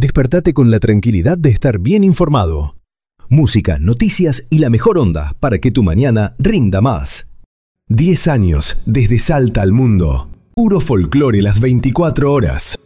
Despertate con la tranquilidad de estar bien informado. Música, noticias y la mejor onda para que tu mañana rinda más. 10 años desde Salta al mundo. Puro folclore las 24 horas.